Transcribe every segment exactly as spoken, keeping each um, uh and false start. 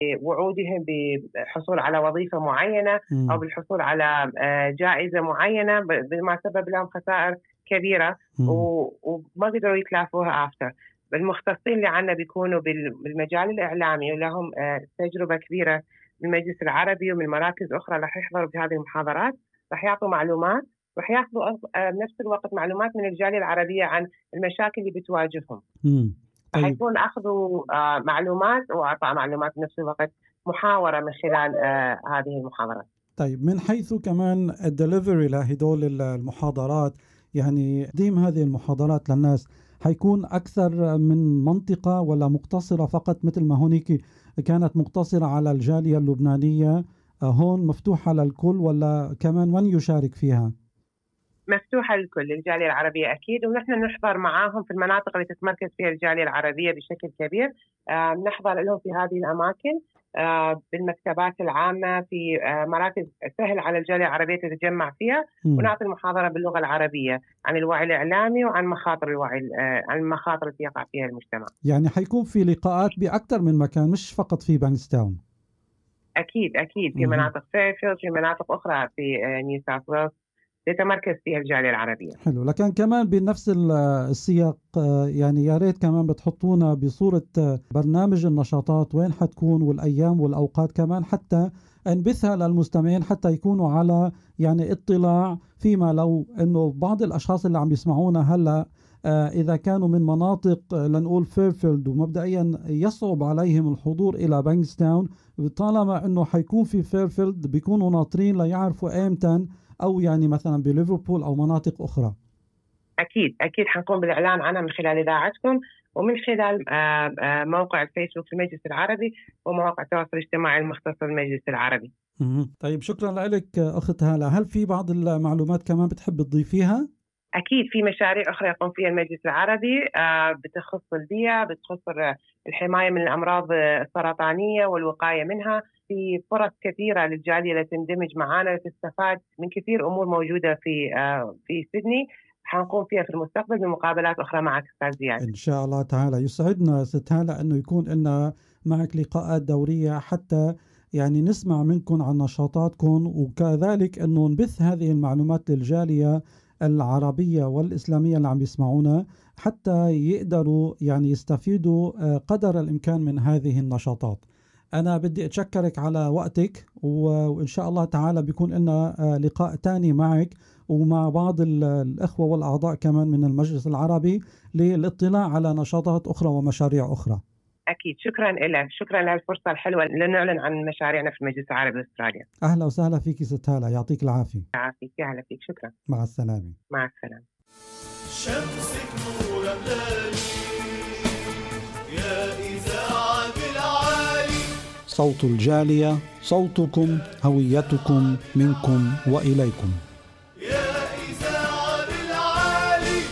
بوعودهم بالحصول على وظيفة معينة مم. أو بالحصول على آه، جائزة معينة، ب- بما سبب لهم خسائر كبيرة مم. و- وما قدروا يتلافوها أفتر. المختصين اللي عنا بيكونوا بال- بالمجال الإعلامي ولهم آه، تجربة كبيرة من المجلس العربي ومن مراكز أخرى، رح يحضروا بهذه المحاضرات، رح يعطوا معلومات، رح ياخذوا آه، بنفس الوقت معلومات من الجالية العربية عن المشاكل اللي بتواجههم. مم. طيب. حيكون أخذوا آه، معلومات وأعطاء معلومات بنفس الوقت، محاورة من خلال آه، هذه المحاضرات. طيب، من حيث كمان الدليفري لهدول المحاضرات، يعني تقديم هذه المحاضرات للناس حيكون أكثر من منطقة ولا مقتصرة فقط مثل ما هونيك كانت مقتصرة على الجالية اللبنانية؟ آه، هون مفتوحة للكل ولا كمان من يشارك فيها؟ مفتوحة للكل، الجالية العربية أكيد، ونحن نحضر معاهم في المناطق اللي تتمركز فيها الجالية العربية بشكل كبير. آه، نحضر لهم في هذه الأماكن، آه، بالمكتبات العامة، في آه، مراكز سهل على الجالية العربية تتجمع فيها، مم. ونعطي المحاضرة باللغة العربية عن الوعي الإعلامي وعن مخاطر الوعي، آه، عن المخاطر التي يقع فيها المجتمع. يعني حيكون في لقاءات بأكثر من مكان، مش فقط في بانكستاون؟ أكيد أكيد في مهم. مناطق فيرفيلد، في مناطق أخرى في آه، نيو ساوث ويلز تتمركز فيها الجالية العربية. حلو. لكن كمان بنفس ال- السياق، آه، يعني يا ريت كمان بتحطونا بصورة آه، برنامج النشاطات وين حتكون والأيام والأوقات كمان، حتى نبثها للمستمعين حتى يكونوا على يعني اطلاع فيما لو إنه بعض الأشخاص اللي عم يسمعونا هلأ آه، إذا كانوا من مناطق آه، لنقول فيرفيلد، ومبدئيا يصعب عليهم الحضور إلى بانكستاون، طالما إنه حيكون في فيرفيلد بيكونوا ناطرين ليعرفوا إمتى، أو يعني مثلا بليفربول أو مناطق أخرى. أكيد أكيد حنقوم بالإعلان عنها من خلال إذاعتكم ومن خلال آه، آه، موقع الفيسبوك في المجلس العربي ومواقع التواصل الاجتماعي المختصة بالمجلس العربي. مهم. طيب، شكرا لك أخت هالة. هل في بعض المعلومات كمان بتحب تضيفيها؟ أكيد في مشاريع أخرى يقوم فيها المجلس العربي آه، بتخص البيئة، بتخص الحماية من الأمراض السرطانية والوقاية منها. في فرص كثيرة للجالية لتندمج معنا لتستفاد من كثير أمور موجودة في آه، في سيدني، حنقوم فيها في المستقبل بمقابلات أخرى معك أستاذ زياد. إن شاء الله تعالى. يسعدنا ست هالة أنه يكون لنا معك لقاءات دورية، حتى يعني نسمع منكم عن نشاطاتكم، وكذلك أنه نبث هذه المعلومات للجالية العربية والإسلامية اللي عم يسمعونا، حتى يقدروا يعني يستفيدوا آه، قدر الإمكان من هذه النشاطات. أنا بدي أتشكرك على وقتك، وإن شاء الله تعالى بيكون لنا آه، لقاء تاني معك ومع بعض ال- الإخوة والأعضاء كمان من المجلس العربي للاطلاع على نشاطات أخرى ومشاريع أخرى. أكيد، شكرا لك، شكرا للفرصة الحلوة لنعلن عن مشاريعنا في المجلس العربي الأستراليا. أهلا وسهلا فيك ست هالة، يعطيك العافية. يعافيك، يا هلا فيك، شكرا، مع السلامة. مع السلامة. شمسك نور أملالي يا إذاعة العالي. صوت الجالية، صوتكم، هويتكم، منكم وإليكم. يا إذاعة العالي.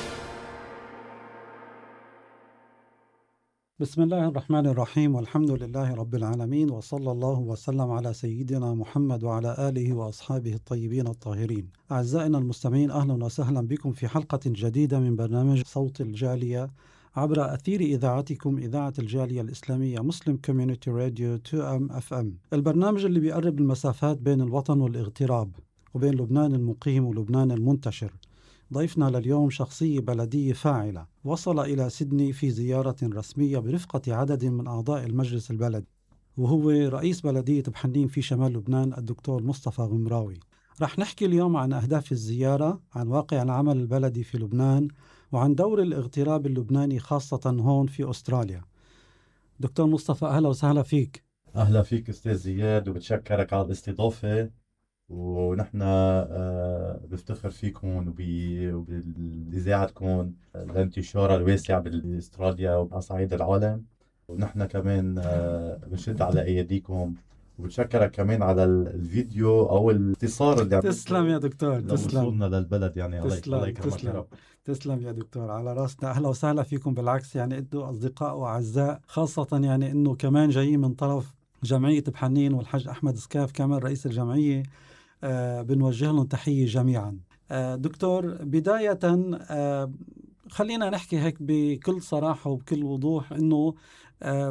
بسم الله الرحمن الرحيم، والحمد لله رب العالمين، وصلى الله وسلم على سيدنا محمد وعلى آله وأصحابه الطيبين الطاهرين. أعزائنا المستمعين، أهلا وسهلا بكم في حلقة جديدة من برنامج صوت الجالية عبر أثير إذاعتكم، إذاعة الجالية الإسلامية مسلم كوميونيتي راديو تو أم إف إم، البرنامج اللي بيقرب المسافات بين الوطن والاغتراب، وبين لبنان المقيم ولبنان المنتشر. ضيفنا لليوم شخصية بلدية فاعلة، وصل إلى سيدني في زيارة رسمية برفقة عدد من أعضاء المجلس البلدي، وهو رئيس بلدية بحنين في شمال لبنان الدكتور مصطفى غمراوي. رح نحكي اليوم عن أهداف الزيارة، عن واقع العمل البلدي في لبنان، وعن دور الاغتراب اللبناني خاصة هون في أستراليا. دكتور مصطفى، أهلا وسهلا فيك. أهلا فيك أستاذ زياد، وبتشكرك على الاستضافة. ونحن آه، بفتخر فيكم وب- وبإذاعتكم الانتشار الواسع بأستراليا وبأصعيد العالم. ونحن كمان آه، بنشد على أيديكم، وبتشكرك كمان على ال- الفيديو أو الاتصال اللي عملته تسلم يا دكتور، تسلم. لوصولنا للبلد. يعني الله الله تسلم يكرمك يا تسلم رب. تسلم يا دكتور، على راسنا. أهلا وسهلا فيكم. بالعكس، يعني أنتم أصدقاء وأعزاء، خاصة يعني أنه كمان جايين من طرف جمعية بحنين، والحاج أحمد سكاف كمان رئيس الجمعية. آه بنوجه لهم تحية جميعا. آه دكتور، بداية آه خلينا نحكي هيك بكل صراحة وبكل وضوح، أنه آه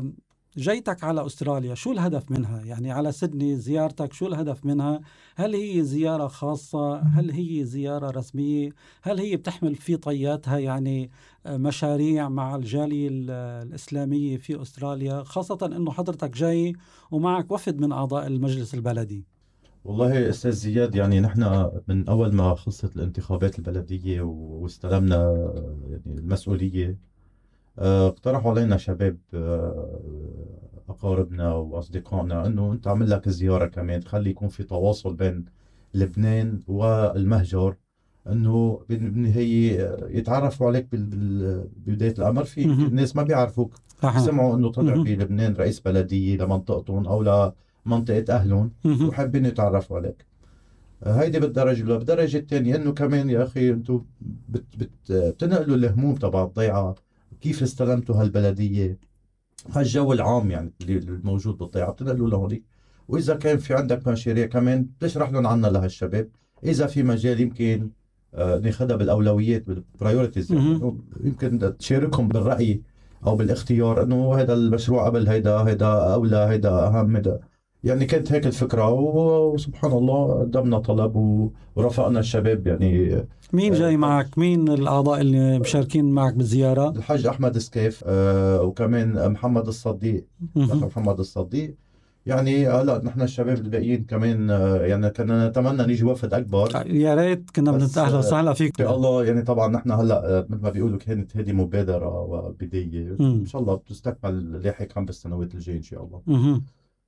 جيتك على أستراليا شو الهدف منها؟ يعني على سيدني زيارتك شو الهدف منها؟ هل هي زيارة خاصة؟ هل هي زيارة رسمية؟ هل هي بتحمل في طياتها يعني مشاريع مع الجالية الإسلامية في أستراليا، خاصة أنه حضرتك جاي ومعك وفد من أعضاء المجلس البلدي؟ والله أستاذ زياد، يعني نحن من أول ما خلصت الانتخابات البلدية واستلمنا يعني المسؤولية، آه، اقترحوا علينا شباب آه، أقاربنا وأصدقائنا إنه أنت عمل لك زيارة كمان، تخلي يكون في تواصل بين لبنان والمهجر، إنه بالنهاية يتعرفوا عليك بال- بال- ببداية الأمر. في مهم. ناس ما بيعرفوك، أها. سمعوا إنه طلع مهم. بلبنان رئيس بلدية لمنطقتهم أو لمنطقة أهلهم مهم. وحابين يتعرفوا عليك. هيدي بالدرجة الأولى. بالدرجة الثانية إنه كمان يا أخي أنتم بت بت بتنقلوا الهموم تبع الضيعة، كيف استلمتوا هالبلدية، هالجو العام يعني اللي الموجود بالضيعة بتنقلوا لهونيك. وإذا كان في عندك مشاريع كمان بتشرح لهم عنها لهالشباب، إذا في مجال يمكن آه، ناخدها بالأولويات بالبرايورتيز، يعني مهم. إنه يمكن تشاركهم بالرأي أو بالاختيار إنه هذا المشروع قبل هيدا، هيدا أولى، هيدا أهم، هيدا. يعني كانت هيك الفكرة، و- وسبحان الله قدمنا طلب و- ورافقنا الشباب يعني. مين آه، جاي معك؟ مين الأعضاء اللي مشاركين معك بالزيارة؟ الحاج أحمد سكيف، آه، وكمان محمد الصديق، الأخ مهم. محمد الصديق. يعني هلا نحن الشباب الباقيين كمان آه، يعني كنا نتمنى نيجي وفد أكبر، يا ريت كنا بس بنتأهل آه، وسهلا إن فيك. شاء الله. يعني طبعا نحن هلا آه، مثل ما بيقولوا كانت هذه مبادرة وبداية، إن مم. شاء الله بتستكمل لاحقا بالسنوات الجاية إن شاء الله. مهم.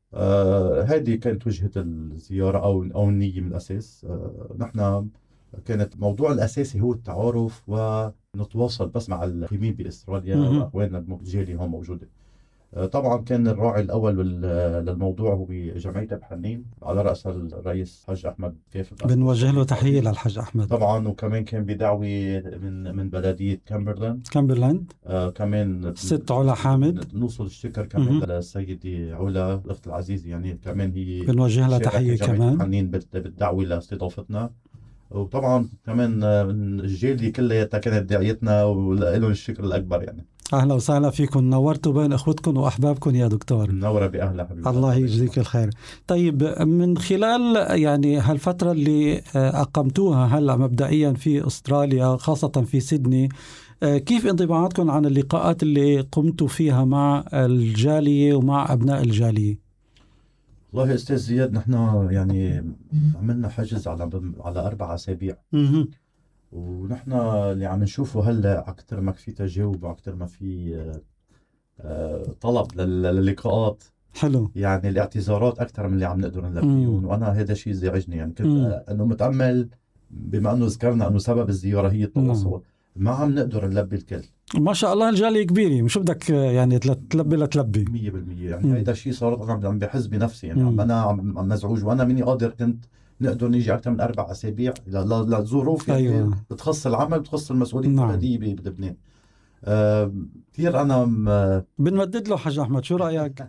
آه هذه كانت وجهة الزيارة أو أو النية من الأساس. آه نحن كانت الموضوع الأساسي هو التعارف ونتواصل بس مع المقيمين بأستراليا مهم. وأخواننا الجالية هون موجودة. آه طبعا كان الراعي الأول وال- للموضوع هو جمعية بحنين على رأسها الرئيس حاج أحمد كيف الأخ بنوجه له الصديق تحية عزيز للحاج أحمد. طبعا. وكمان كان بدعوة من من بلدية كامبرلاند. كامبرلاند. آه كمان ست علا حامد. نوصل الشكر كمان مهم. للسيدة علا الأخت العزيزة، يعني كمان هي بنوجه لها شاركة تحية جمعية كمان. حنين بال- بالدعوة لاستضافتنا. وطبعا كمان آه، من الجالية كلياتها كانت دعيتنا ولهم الشكر الأكبر يعني. أهلا وسهلا فيكم، نورتوا بين أخوتكم وأحبابكم يا دكتور. منورة بأهلها حبيبي. الله يجزيك الخير. طيب، من خلال يعني هالفترة اللي آه، أقمتوها هلأ مبدئيا في أستراليا، خاصة في سيدني، آه، كيف انطباعاتكم عن اللقاءات اللي قمتوا فيها مع الجالية ومع أبناء الجالية؟ والله يا أستاذ زياد، نحن يعني عملنا حجز على على أربع أسابيع، مهم. ونحن اللي عم نشوفه هلا أكثر ما في تجاوب وأكثر ما في آه، آه، طلب لل- للقاءات. حلو. يعني الاعتذارات أكثر من اللي عم نقدر نلبيهم، مم. وأنا هذا شيء زعجني. يعني كنت مم. آه، إنه متأمل بما إنه ذكرنا إنه سبب الزيارة هي نعم. التواصل، ما عم نقدر نلبي الكل ما شاء الله الجالية كبيرة، مش بدك آه، يعني تل- تلبي لتلبي. مية بالمية. يعني مم. هيدا الشيء صار أنا عم عم بحس بنفسي، يعني عم مم. أنا عم عم مزعوج، وأنا مني قادر كنت نقدر نيجي أكثر من أربع أسابيع ل- ل- لظروف يعني أيوة. بتخص العمل، بتخص المسؤولية نعم. البلدية ب- بلبنان. آه، كثير أنا م- بنمدد له حاج أحمد، شو رأيك؟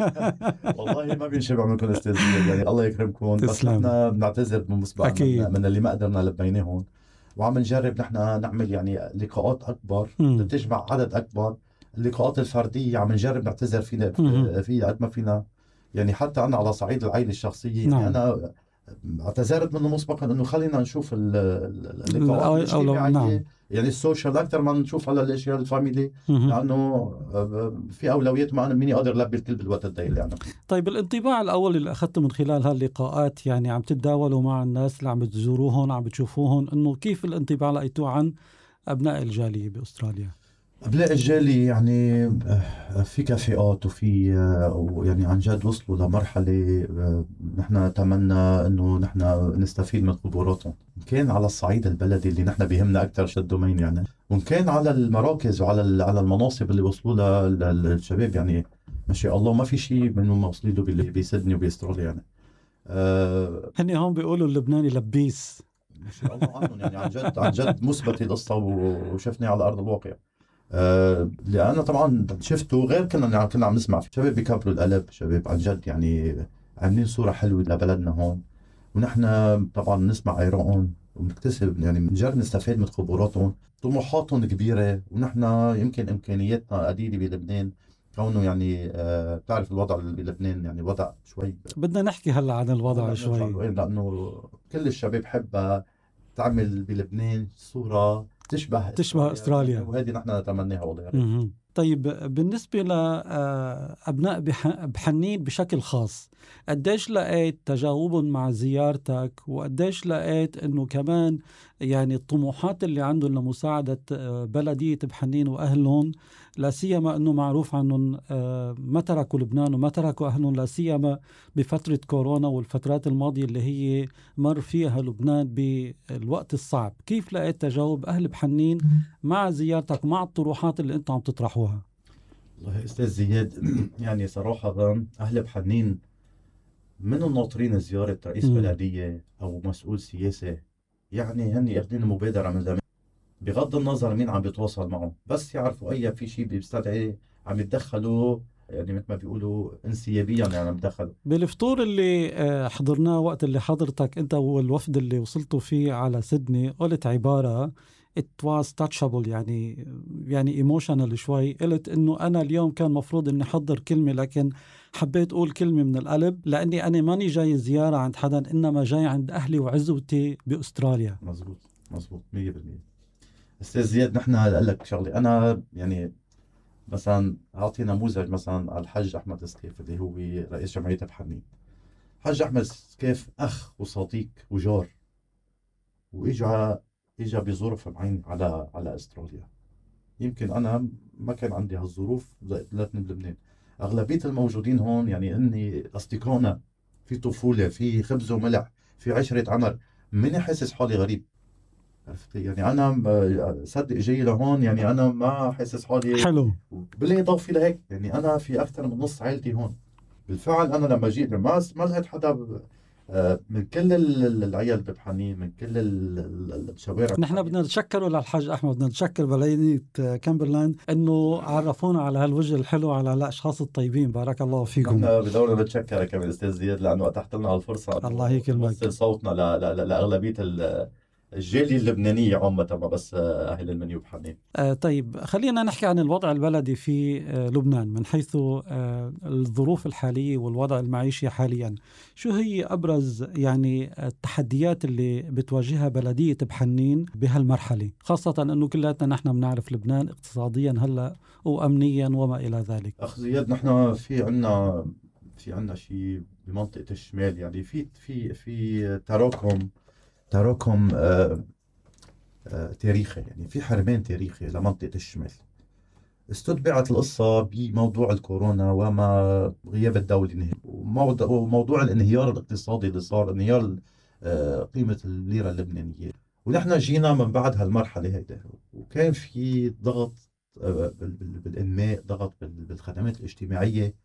والله ما بينشبع منكم أستاذ زياد، يعني الله يكرمكم. بس تسلم. نحن بنعتذر مسبقا من, أكيد. من اللي ما قدرنا لبيناهم، وعم نجرب نحن نعمل يعني لقاءات أكبر مم. تجمع عدد أكبر. اللقاءات الفردية عم نجرب نعتذر فينا مهم. في قد ما فينا. يعني حتى أنا على صعيد العائلة الشخصية، يعني نعم. أنا اعتذرت منه مسبقا إنه خلينا نشوف ال- ال- الأو- اللقاءات أو لو- نعم. الاجتماعية، يعني السوشيال أكثر ما نشوف على الأشياء الفاميلي، مهم. لأنه آه، في أولويات ما أنا مني قادر ألبي الكل بالوقت الضيق اللي عندنا. طيب، الانطباع الأول اللي أخذته من خلال هاللقاءات، يعني عم تتداولوا مع الناس اللي عم بتزوروهم، عم بتشوفوهم، إنه كيف الانطباع لقيتوه عن أبناء الجالية بأستراليا؟ أبناء الجالي يعني آه، في كافيات وفي آه، يعني عن جد وصلوا لمرحلة آه، نحن نتمنى إنه نحن نستفيد من خبراتهم، إن كان على الصعيد البلدي اللي نحن بيهمنا أكثر شدومين يعني، وإن كان على المراكز وعلى ال- على المناصب اللي وصلوا لها ال- ال- الشباب. يعني ما شاء الله ما في شيء منهم ما وصلوا له بال- بسيدني وبأستراليا يعني. آه، هن هون بيقولوا اللبناني لبيس. ما شاء الله عنهم، يعني عن جد عن جد مثبت القصة و- وشفناها على أرض الواقع. آه لأن طبعا شفته غير كنا كنا عم نسمع في شباب بيكبروا القلب، شباب عن جد يعني عاملين صورة حلوة لبلدنا هون، ونحن طبعا نسمع آرائهم ونكتسب، يعني بنجرب نستفاد من خبراتهم. طموحاتهم كبيرة، ونحن يمكن إمكانياتنا قليلة بلبنان، كونه يعني آه بتعرف الوضع بلبنان يعني وضع شوي. بدنا نحكي هلا عن الوضع هلا شوي. بنرجع له، لأنه كل الشباب حبها تعمل بلبنان صورة تشبه تشبه أستراليا، وهذه نحن نتمناها والله. مهم. طيب بالنسبة لأبناء بحنين بشكل خاص، قديش لقيت تجاوبهم مع زيارتك، وقديش لقيت أنه كمان يعني الطموحات اللي عندهم لمساعدة بلدية بحنين وأهلهم، لا سيما أنه معروف عنهم ما تركوا لبنان وما تركوا أهلهم، لا سيما بفترة كورونا والفترات الماضية اللي هي مر فيها لبنان بالوقت الصعب. كيف لقيت تجاوب أهل بحنين مع زيارتك مع الطروحات اللي أنتم عم تطرحوها؟ والله أستاذ زياد يعني صراحة أهل بحنين من الناطرين زيارة رئيس مم. بلدية أو مسؤول سياسي، يعني هن ياخذين المبادرة من زمان بغض النظر مين عم بيتواصل معهم، بس يعرفوا أي في شيء بيستدعي عم يتدخلوا، يعني مثل ما بيقولوا انسيابيا يعني عم يتدخلوا. بالفطور اللي آه، حضرناه وقت اللي حضرتك أنت والوفد اللي وصلتوا فيه على سيدني، قلت عبارة it was touchable، يعني يعني ايموشنال شوي. قلت انه انا اليوم كان مفروض اني احضر كلمة، لكن حبيت اقول كلمة من القلب، لاني انا ماني جاي زيارة عند حدا، انما جاي عند اهلي وعزوتي باستراليا. مزبوط مزبوط مية بالمية. استاذ زياد نحن هقول لك شغله، انا يعني مثلا اعطي نموذج مثلا على الحج احمد سكيف اللي هو رئيس جمعيه بحنين. حج احمد سكيف اخ وصديق وجار، واجا اجا بظروف معين على على استراليا. يمكن انا ما كان عندي هالظروف لاتني بلبنان. اغلبيه الموجودين هون يعني اني اصدقائنا في طفوله، في خبز وملح، في عشره عمر، ماني حاسس حالي غريب. عرفت يعني انا آه، صدق جاي لهون يعني انا ما حاسس حالي حلو. بالاضافه لهيك يعني انا في اكثر من نص عائلتي هون. بالفعل انا لما جيت ما ما لقيت حدا ب- آه، من كل ال- العيال ببحنين، من كل ال- ال- الشوارع نحن ببحنين. بدنا نتشكره للحاج أحمد، بدنا نتشكر بلدية كامبرلاند أنه عرفونا على هالوجه الحلو، على الأشخاص الطيبين. بارك الله فيكم. نحن بدورنا نتشكرك كمان استاذ زياد لانه اتحت لنا هالفرصه الله انه يكرمك. نوصل صوتنا ل- ل- ل- لاغلبيه ال- الجاليه اللبنانيه عامه، ما بس آه، اهل المنيو بحنين. آه طيب خلينا نحكي عن الوضع البلدي في آه لبنان من حيث آه الظروف الحالية والوضع المعيشي حاليا. شو هي أبرز يعني التحديات اللي بتواجهها بلدية بحنين بهالمرحلة، خاصة أنه كلاتنا نحن بنعرف لبنان اقتصاديا هلأ وأمنيا وما إلى ذلك؟ اخ زياد نحن في عنا في عنا شيء بمنطقه الشمال، يعني في في في تراكم تراكم آه آه تاريخي، يعني في حرمان تاريخي لمنطقه الشمال. استتبعت القصة بموضوع الكورونا وما غياب الدولة نهائي، وموضوع وموضوع الانهيار الاقتصادي اللي صار، انهيار آه، قيمة الليرة اللبنانية. ونحن جينا من بعد هالمرحلة هيدا، وكان في ضغط آه، بال- بال- بالإنماء، ضغط بال- بالخدمات الاجتماعية،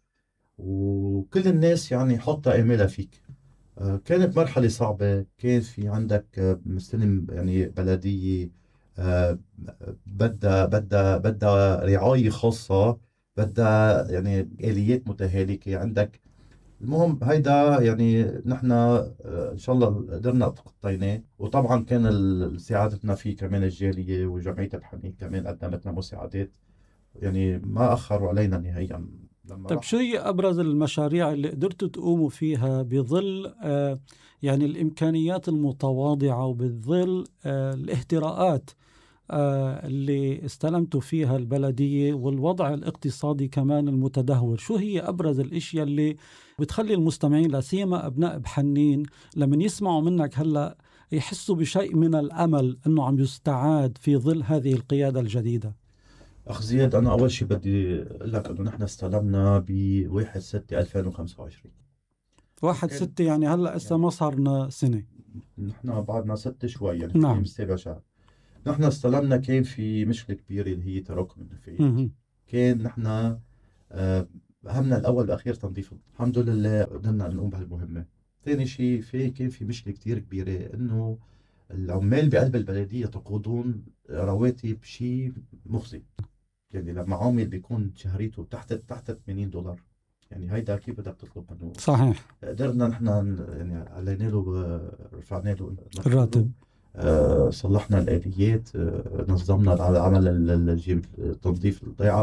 وكل الناس يعني حاطة آمالها فيك. آه، كانت مرحلة صعبة. كان في عندك آه، مستلم يعني بلدية آه، بدها بدها بدها رعاية خاصة، بدها يعني آليات متهالكة عندك. المهم هيدا يعني نحن آه، إن شاء الله قدرنا تخطيناه. وطبعا كان ال- سعادتنا فيه كمان الجالية وجمعية بحنين كمان قدمت لنا مساعدات، يعني ما أخروا علينا نهائيا لما طيب راح. شو هي أبرز المشاريع اللي قدرتوا تقوموا فيها بظل آه يعني الإمكانيات المتواضعة وبظل آه الاهتراءات آه اللي استلمتوا فيها البلدية والوضع الاقتصادي كمان المتدهور؟ شو هي أبرز الأشياء اللي بتخلي المستمعين لا سيما أبناء بحنين لما يسمعوا منك هلأ يحسوا بشيء من الأمل أنه عم يستعاد في ظل هذه القيادة الجديدة؟ أخ زياد أنا أول شيء بدي أقول لك إنه نحن استلمنا بواحد ستة ألفين وخمسة وعشرين. واحد كان ستة يعني هلأ إسا يعني ما صارنا سنة. نحن بعدنا ست شوي، يعني فعليا نعم. بالسابع شهر. نحن استلمنا كان في مشكلة كبيرة اللي هي تراكم النفايات. مهم. كان نحن آه، همنا الأول والأخير تنظيف. الحمد لله قدرنا نقوم بهالمهمة. ثاني شيء في كان في مشكلة كتير كبيرة إنه العمال بقلب البلدية تقودون رواتب شيء مخزي. يعني لما عامل بيكون شهريته تحت تحت ثمانين دولار، يعني هيدا كيف بدك تطلب منه؟ صحيح. قدرنا نحن يعني علينا له، رفعنا له الراتب. آه، صلحنا الآليات، آه، نظمنا على عمل ال- ال- الجيم- تنظيف الضيعة،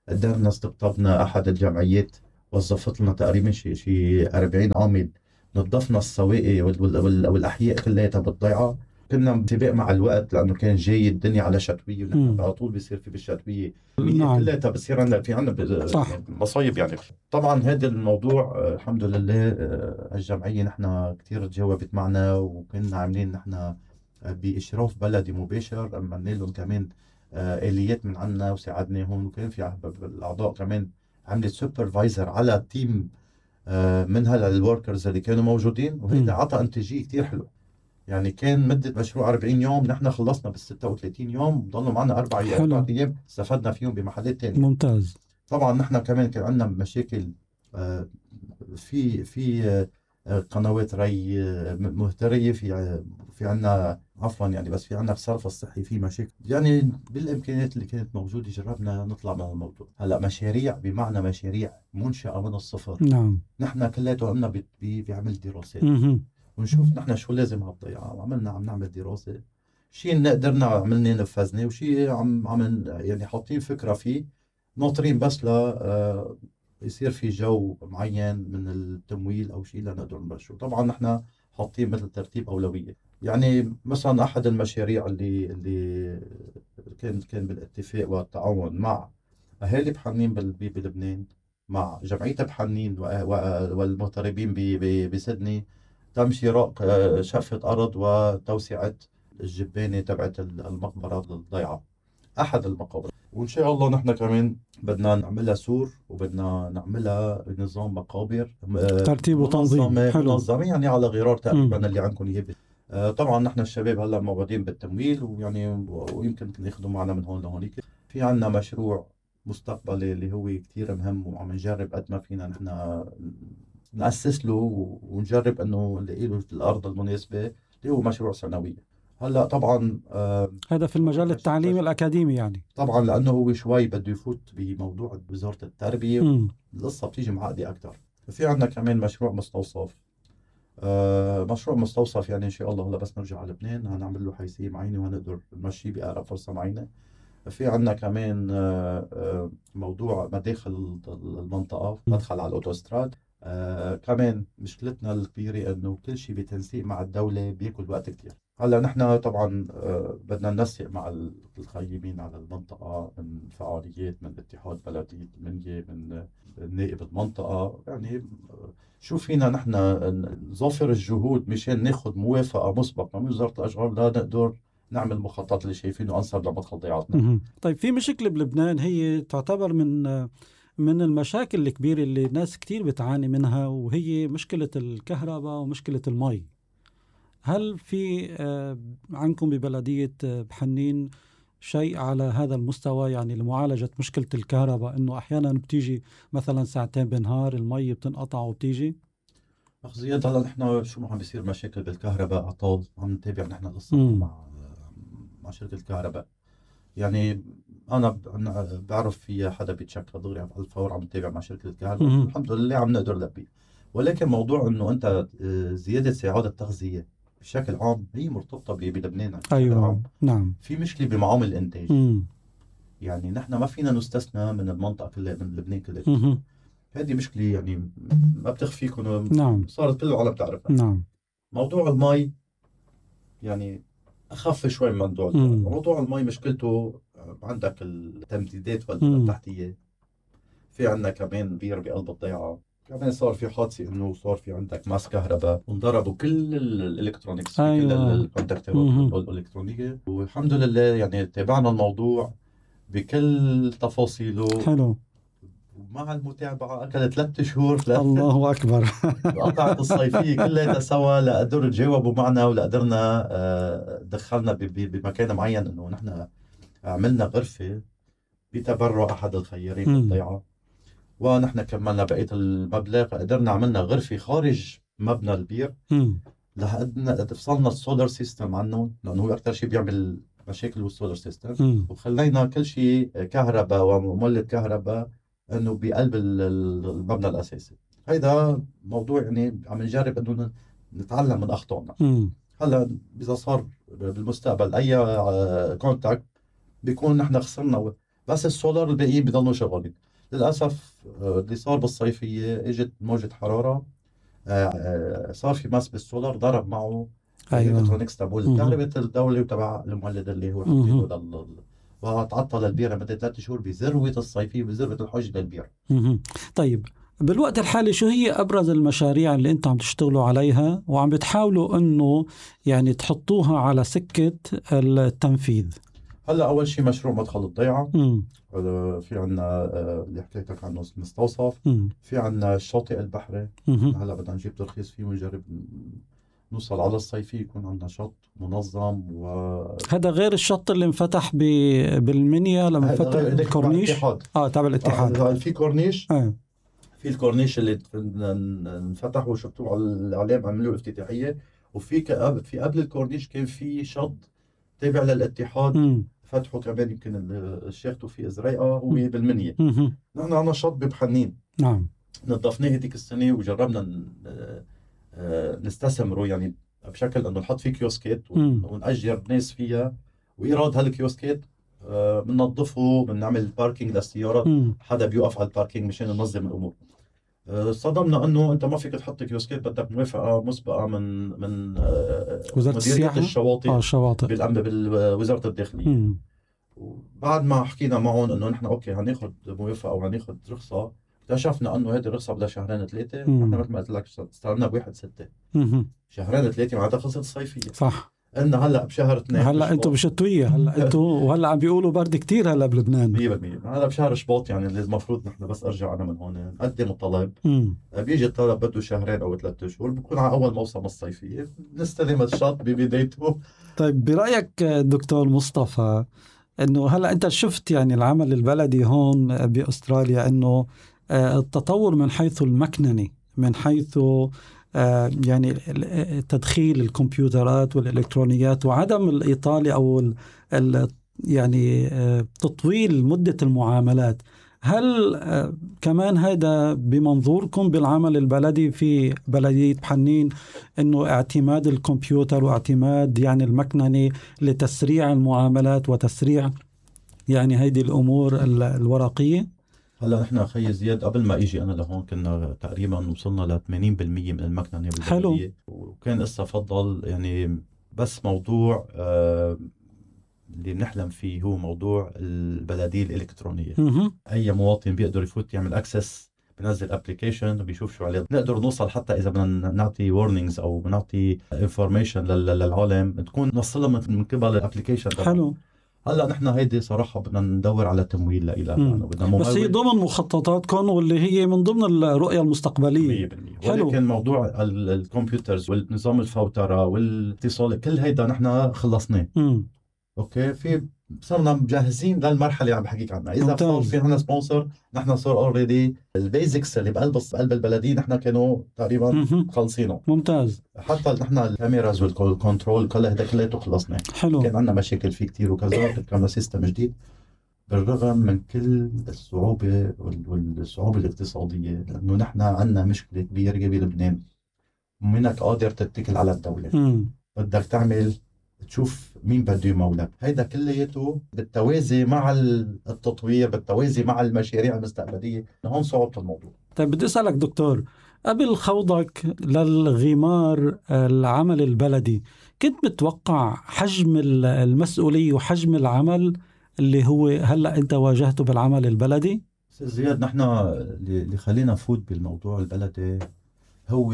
قدرنا استقطبنا أحد الجمعيات وظفت لنا تقريبا شي شي أربعين عامل، نظفنا السواقي وال- وال- وال- والأحياء كلها بالضيعة. كنا بسباق مع الوقت لأنه كان جاي الدنيا على شتوية، ونحن مم. على طول بيصير في بالشتوية المياه نعم. كلها بصير عندنا في عندنا صح. يعني مصايب يعني. طبعا هذا الموضوع آه، الحمد لله آه، الجمعية نحن كتير تجاوبت معنا، وكنا عاملين نحن آه، بإشراف بلدي مباشر، عملنا لهم كمان آه، آليات من عنا وساعدناهم، وكان في عه- الأعضاء كمان عملت سوبرفايزر على تيم آه، من هلا الوركرز اللي كانوا موجودين، وهيدا مم. عطى انتاجيه كتير حلو. يعني كان مده مشروع أربعين يوم، نحن خلصنا بال ستة وثلاثين يوم، ضلوا معنا اربع اربع حلو. ايام استفدنا فيهم بمحلات تانية. ممتاز. طبعا نحن كمان كان عندنا مشاكل آه، في في آه، آه، قنوات ري آه، م- مهترية في ع- في عنا عفوا يعني، بس في عنا الصرف الصحي في مشاكل. يعني بالإمكانيات اللي كانت موجودة جربنا نطلع من الموضوع. هلا مشاريع بمعنى مشاريع منشأة من الصفر، نعم. نحن كلياتنا قمنا ب- ب- بعمل دراسات مهم. ونشوف نحن شو لازم هالضيعة، وعملنا عم نعمل دراسة. شيء قدرنا عملنا نفذنا، وشيء عم عم يعني حاطين فكرة فيه، ناطرين بس ل آه، يصير في جو معين من التمويل او شيء لنقدر نبلشه. طبعا نحن حاطين مثل ترتيب اولويه. يعني مثلا احد المشاريع اللي اللي كان كان بالاتفاق والتعاون مع اهالي بحنين بال- ب- بلبنان، مع جمعيه بحنين و- و- والمغتربين ب- ب- بسدني، تم شراء آه، شقفه ارض وتوسعه الجبانه تبعت المقبره الضيعه، احد المقابر. وان شاء الله نحن كمان بدنا نعملها سور، وبدنا نعملها نظام مقابر آه، ترتيب وتنظيم. منظمه حلو. منظمه يعني على غرار مم. تقريبا اللي عندكم اياه. آه، طبعا نحن الشباب هلا موجودين بالتمويل، ويعني ويمكن ياخذوا معنا من هون لهونيك. في عندنا مشروع مستقبلي اللي هو كثير مهم، وعم نجرب قد ما فينا نحن نأسس له ونجرب انه نلاقي له الارض المناسبه، اللي هو مشروع سنوي. هلا طبعا آه، هذا في المجال التعليم الأكاديمي يعني. طبعا لانه هو شوي بده يفوت بموضوع وزاره التربيه، مم. القصه بتيجي معقده اكثر. في عندنا كمان مشروع مستوصف. آه مشروع مستوصف يعني ان شاء الله هلا بس نرجع على لبنان هنعمل له حيثيه معينه وهنقدر نمشيه باقرب فرصه معينه. في عندنا كمان آه آه موضوع مداخل المنطقه، مدخل على الاوتوستراد. آه كمان مشكلتنا الكبيره انه كل شيء بتنسيق مع الدوله بياكل وقت كثير. هلا نحن طبعا آه بدنا ننسق مع القيمين على المنطقه، من فعاليات من اتحاد بلديه المنيا، من نائب المنطقه، يعني آه، شو فينا نحن نظافر الجهود مشان ناخذ موافقه مسبقه من وزاره الاشغال لنقدر نعمل مخطط اللي شايفينه انسب لمدخل ضيعتنا. مهم. طيب في مشكلة بلبنان هي تعتبر من من المشاكل الكبيرة اللي الناس كتير بتعاني منها، وهي مشكلة الكهرباء ومشكلة المي. هل في آه، عندكم ببلدية آه، بحنين شيء على هذا المستوى، يعني لمعالجة مشكلة الكهرباء، إنه أحيانا بتيجي مثلا ساعتين بالنهار المي بتنقطع وبتيجي؟ اخ زياد، هلا نحن شو ما عم بيصير مشاكل بالكهرباء عطال، عم نتابع نحن القصه مم. مع مع شركه الكهرباء. يعني انا ب- أنا بعرف في حدا بيتشكى دغري على الفور، عم نتابع مع شركه الكهرباء، مهم. الحمد لله عم نقدر نلبي. ولكن موضوع انه انت آه، زياده ساعات التغذيه بشكل عام هي مرتبطه ب- بلبنان بشكل أيوة. عام. نعم. في مشكله بمعامل الانتاج. مم. يعني نحن ما فينا نستثنى من المنطقه كلها، من لبنان كلها. مهم. هذه مشكله يعني ما بتخفيكم، نعم. صارت كل العالم تعرفها. نعم. موضوع المي يعني أخف شوي من موضوع الكهرباء. مم. موضوع المي مشكلته آه، عندك التمديدات مم. والتحتية. في عندنا كمان بير بقلب الضيعة، كمان صار في حادثة إنه صار في عندك ماس كهرباء وانضربوا كل الإلكترونيكس، كل أيوة. الكونتاكتورات مهم. الإلكترونية. والحمد لله يعني تابعنا الموضوع بكل تفاصيله، حلو. ومع المتابعة أكلت ثلاث شهور ل- الله أكبر. قطعت الصيفية كلها سوا لقدروا تجاوبوا معنا، ولقدرنا آه، دخلنا ب- ب- بمكان معين انه نحن عملنا غرفة بتبرع احد الخيارين مم. بالضيعة، ونحن كملنا بقية المبلغ، قدرنا عملنا غرفة خارج مبنى البير مم. لحد فصلنا السولار سيستم عنه، لانه هو اكثر شيء بيعمل مشاكل والسولار سيستم، مم. وخلينا كل شيء كهرباء ومولد كهرباء انه بقلب ال- ال- المبنى الاساسي. هيدا موضوع يعني عم نجرب انه نتعلم من اخطائنا. مم. هلا اذا صار بالمستقبل اي كونتاكت بيكون نحن خسرنا بس السولار الباقيين بيضلوا شغالين. للاسف اللي صار بالصيفيه اجت موجه حراره، صار في ماس بالسولار ضرب معه أيوة. الالكترونكس تبعول كهرباء الدوله وتبع المولد اللي هو حطيته لل وتعطل البيره مده ثلاث شهور بذروه الصيفيه بذروه الحج للبيره. طيب بالوقت الحالي شو هي ابرز المشاريع اللي انتم عم تشتغلوا عليها وعم بتحاولوا انه يعني تحطوها على سكه التنفيذ؟ هلا اول شيء مشروع مدخل الضيعه، مم. في عنا اللي حكيتك عنه المستوصف، مم. في عنا الشاطئ البحري. مم. هلا بدنا نجيب ترخيص فيه ونجرب نوصل على الصيفي يكون عندنا شط منظم. و هذا غير الشط اللي انفتح ب... بالمنيا لما فتح الكورنيش. اه تابع الاتحاد. آه في كورنيش. آه. في الكورنيش اللي انفتح وشفتوه على الاعلام عملوا افتتاحيه، وفي كأب في قبل الكورنيش كان في شط تابع للاتحاد. م. فتحوا كمان يمكن الشيخ توفيق زريقه هو بالمنيا. نحن عنا شط ببحنين. نعم. نظفناه هذيك السنه وجربنا نستثمره يعني بشكل انه نحط فيه كيوسكات ونأجر ناس فيها، وايراد هالكيوسكات بننظفه، بنعمل باركينج للسيارات، حدا بيوقف على الباركينج مشان ننظم الامور. صدمنا انه انت ما فيك تحط كيوسكات، بدك موافقه مسبقه من من وزاره السياحه الشواطئ اه الشواطئ بالامن بالوزاره الداخليه. مم. وبعد ما حكينا معهم انه نحن اوكي هناخذ موافقه او هناخذ رخصه، اكتشفنا انه هذه الرخصه بدها شهرين ثلاثه. نحن مثل ما قلت لك استلمنا بواحد ستة، شهرين ثلاثه معناتها خلصت الصيفيه. صح. قلنا هلا بشهر اثنين هلا انتم بشتويه، هلا انتم وهلا عم بيقولوا برد كتير هلا بلبنان. مية بالمية هلا بشهر شباط يعني اللي المفروض نحن بس ارجع انا من هون نقدم الطلب. مم. بيجي الطلب بده شهرين او ثلاثة شهور، بكون على اول موسم الصيفيه نستلم الشط ببدايته. طيب برايك دكتور مصطفى انه هلا انت شفت يعني العمل البلدي هون باستراليا انه التطور من حيث المكنني، من حيث يعني تدخيل الكمبيوترات والإلكترونيات وعدم الإيطالة أو ال ال يعني تطويل مدة المعاملات، هل كمان هذا بمنظوركم بالعمل البلدي في بلدية بحنين إنه اعتماد الكمبيوتر واعتماد يعني المكنني لتسريع المعاملات وتسريع يعني هذه الأمور الورقية؟ هلا نحن اخي زياد قبل ما اجي انا لهون كنا تقريبا وصلنا ل ثمانين بالمية من المكننه بالبلديه، وكان لسه فضل يعني بس موضوع آه اللي بنحلم فيه هو موضوع البلديه الالكترونيه. م- اي مواطن بيقدر يفوت يعمل اكسس، بنزل ابلكيشن وبيشوف شو عليه. نقدر نوصل حتى اذا بدنا نعطي وارنينجز او بنعطي انفورميشن للعالم تكون نوصلها من قبل الابلكيشن. حلو. هلا نحن هيدي صراحه بدنا ندور على تمويل لها يعني بدنا، بس هي ضمن مخططاتكم واللي هي من ضمن الرؤيه المستقبليه. مية بالمية ولكن موضوع الكمبيوترز والنظام الفوتره والاتصال كل هيدا نحن خلصناه. اوكي في صرنا مجهزين للمرحله اللي عم بحكيك عنها. اذا ممتاز. صار في عندنا سبونسر نحن صار اوريدي البيزكس اللي بقلب قلب البلديه نحن كانوا تقريبا خلصينه. ممتاز. حتى نحن الكاميراز والكنترول كل هذا كله خلصنا. حلو. كان عندنا مشاكل فيه كتير وكذا، كان سيستم جديد بالرغم من كل الصعوبه والصعوبه الاقتصاديه، لانه نحن عندنا مشكله كبيره بلبنان، منك قادر تتكل على الدوله. م. بدك تعمل تشوف مين بده يمولك. هيدا كلياته بالتوازي مع التطوير، بالتوازي مع المشاريع المستقبلية. هون صعوبة الموضوع. طيب بدي أسألك دكتور، قبل خوضك للغمار العمل البلدي كنت متوقع حجم المسؤولية وحجم العمل اللي هو هلأ أنت واجهته بالعمل البلدي؟ زياد نحن اللي خلينا نفوت بالموضوع البلدي هو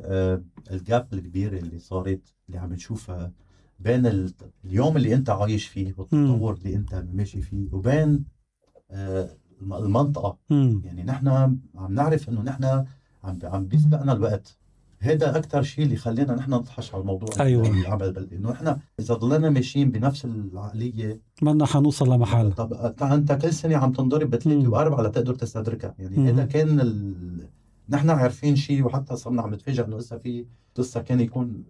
الجاب الكبيرة اللي صارت اللي عم نشوفها بين اليوم اللي انت عايش فيه والتطور اللي انت ماشي فيه وبين آه المنطقة. م. يعني نحن عم نعرف انه نحن عم عم بيسبقنا الوقت. هذا اكثر شيء اللي خلينا نحن نطحش على الموضوع. أيوة. العمل البلدي انه نحن اذا ضلنا ماشيين بنفس العقلية ما حنوصل لمحل. طب انت كل سنة عم تنضرب بثلاثة واربعة لتقدر تستدركها. يعني هذا كان ال... نحن عارفين شيء وحتى صرنا عم نتفاجئ انه لسه في لسه كان يكون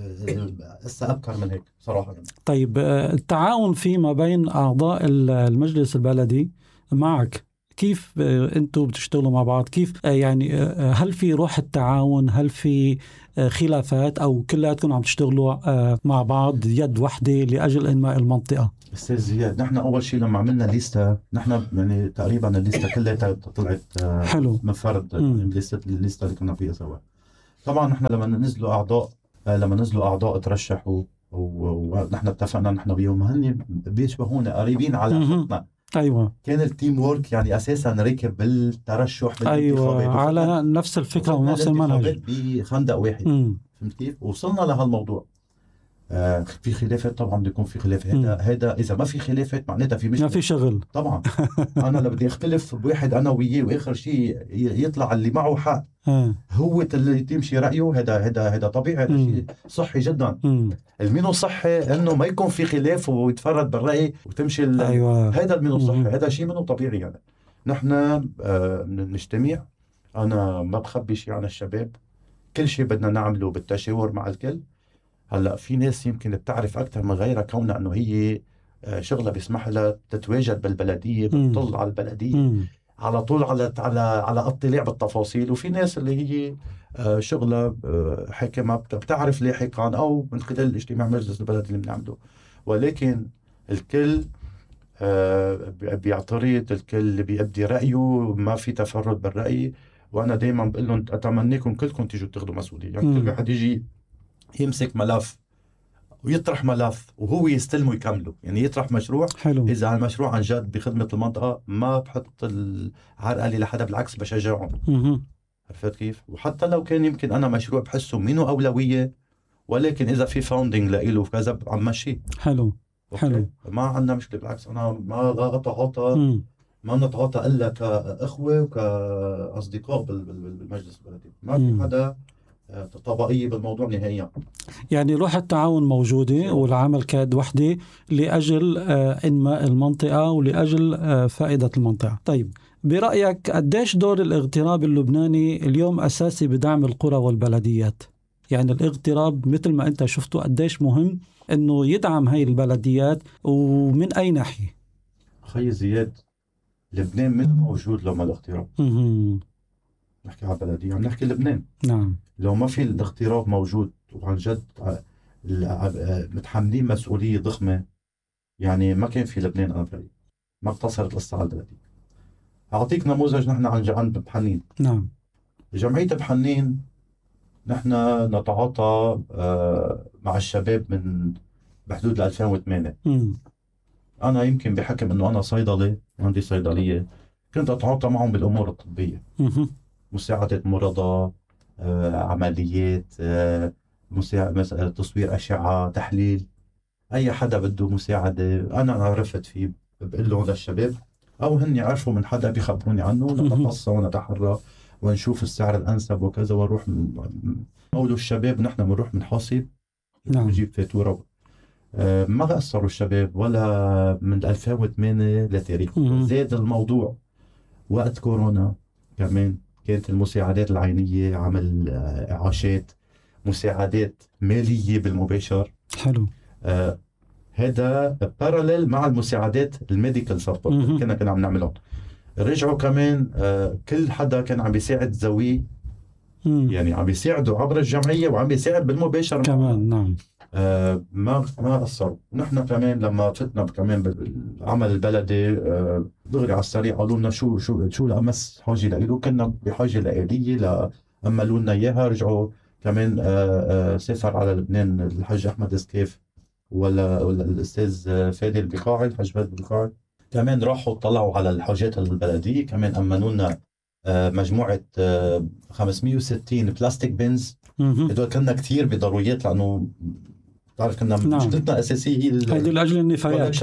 لسه أبكر من هيك صراحة. يعني. طيب التعاون فيما بين أعضاء المجلس البلدي معك كيف أنتم بتشتغلوا مع بعض؟ كيف يعني هل في روح التعاون؟ هل في خلافات أو كلاتكم عم تشتغلوا مع بعض يد واحدة لأجل إنماء المنطقة؟ أستاذ زياد، نحن أول شيء لما عملنا ليستا، نحن يعني تقريبا الليستا كلها طلعت حلو من فرد الليستا الليستا اللي كنا فيها سوا. طبعا نحن لما نزلوا أعضاء لما نزلوا أعضاء ترشحوا ونحن اتفقنا نحن وياهم هن بيشبهونا قريبين على خطنا. أيوة. كان التيم وورك يعني أساسا ركب بالترشح أيوة على نفس الفكرة ونفس المنهج بخندق واحد. مم. فهمت كيف؟ وصلنا لهالموضوع. آه في خلافات طبعا بده يكون في خلاف. هذا هذا إذا ما في خلافات معناتها في مشكلة، ما في شغل طبعا. أنا لو بدي أختلف بواحد أنا وياه وآخر شيء يطلع اللي معه حق هو اللي تمشي رأيه، هذا هذا هذا طبيعي، هذا شيء صحي جدا. المينو صحي إنه ما يكون في خلاف ويتفرد بالرأي وتمشي. أيوة. هذا المينو صحي، هذا شيء منه طبيعي. يعني نحن آه نجتمع، أنا ما بخبي شيء عن الشباب، كل شيء بدنا نعمله بالتشاور مع الكل. هلا في ناس يمكن بتعرف أكثر من غيرها كونها إنه هي شغلة بيسمح لها تتواجد بالبلدية، بتطل على البلدية مم. على طول على على على اطلاع بالتفاصيل. وفي ناس اللي هي شغلة حكمة بتعرف لاحقا أو من خلال الاجتماع مجلس البلد اللي بنعمله. ولكن الكل بيعترض، الكل بيبدي رأيه، ما في تفرد بالرأي. وأنا دايما بقول لهم أتمنىكم كلكم تيجوا تاخذوا مسؤولية. يعني مم. كل واحد يجي يمسك ملف ويطرح ملف وهو يستلمه يكمله. يعني يطرح مشروع حلو. إذا المشروع عن جد بخدمة المنطقة ما بحط العرقلة لحدا، بالعكس بشجعهم. عرفت كيف؟ وحتى لو كان يمكن أنا مشروع بحسه منه أولوية، ولكن إذا في فاوندينج لإله وكذا عم ماشي. حلو أوكي. حلو. ما عندنا مشكلة، بالعكس أنا ما أتعاطى ما نتعاطى إلا كأخوة وكأصدقاء بالمجلس البلدي. ما في حدا طبقية بالموضوع نهائيا. يعني روح التعاون موجودة والعمل كاد وحدة لأجل إنماء المنطقة ولأجل فائدة المنطقة. طيب برأيك قديش دور الاغتراب اللبناني اليوم أساسي بدعم القرى والبلديات؟ يعني الاغتراب مثل ما أنت شفته قديش مهم أنه يدعم هاي البلديات ومن أي ناحية؟ أخي زياد، لبنان من موجود لما الاغتراب؟ نحكي على بلدية، عم نحكي لبنان. نعم. لو ما في الاغتراب موجود وعن جد متحملين مسؤولية ضخمة، يعني ما كان في لبنان. أنا برأيي ما اقتصرت القصة على البلدية. أعطيك نموذج. نحن عن عند بحنين. نعم. جمعية بحنين نحن نتعاطى مع الشباب من بحدود ألفين وثمانية. م. أنا يمكن بحكم أنه أنا صيدلي عندي صيدلية، كنت أتعاطى معهم بالأمور الطبية. م. مساعدة مرضى، آه، عمليات، آه، مساعدة تصوير أشعة، تحليل. أي حدا بده مساعدة أنا عرفت فيه بقول له للشباب، أو هني عرفوا من حدا بيخبروني عنه، نتقصى ونتحرى ونشوف السعر الأنسب وكذا ونروح. قولوا الشباب نحن بنروح منحاسب ونجيب فاتورة. آه، ما قصروا الشباب ولا من ألفين وثمانية لتاريخ. زاد الموضوع وقت كورونا كمان، كانت المساعدات العينية، عمل إعاشات، مساعدات مالية بالمباشر. حلو. آه هذا باراليل مع المساعدات الميديكال سبورت كنا كنا عم نعملهم. رجعوا كمان آه كل حدا كان عم بيساعد ذويه، يعني عم بيساعدوا عبر الجمعية وعم بيساعد بالمباشر كمان. نعم. آه ما ما قصروا. نحن كمان لما فتنا كمان بالعمل البلدي آه دغري على السريع قالوا لنا شو شو شو الأمس حاجة لإله. كنا بحاجة لآلية لأملوا لنا إياها. رجعوا كمان آه آه سافر على لبنان الحاج أحمد سكيف ولا ولا الأستاذ فادي البقاعي، الحاج فادي البقاعي، كمان راحوا طلعوا على الحاجات البلدية. كمان أمنوا لنا آه مجموعة آه خمسمية وستين بلاستيك بينز. هدول كنا كتير بضروريات لأنه تعرف كنا نعم. مشكلتنا الأساسية هي هذه الأجل النفايات.